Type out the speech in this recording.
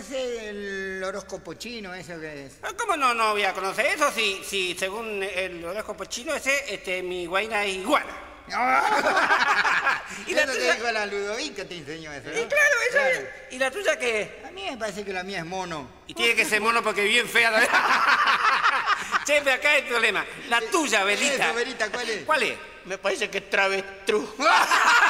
conoce el horóscopo chino, eso que es? ¿Cómo no voy a conocer eso si según el horóscopo chino ese, mi guaina es iguana? ¿Y la tuya? Dijo la Ludovica, te enseñó eso, ¿no? Y claro, esa es. ¿Y la tuya qué? A mí me parece que la mía es mono. Y tiene que ser mono porque es bien fea la... Chefe, acá hay el problema. La tuya, Belita. Eso, Belita, ¿cuál es? ¿Cuál es? Me parece que es travestruz.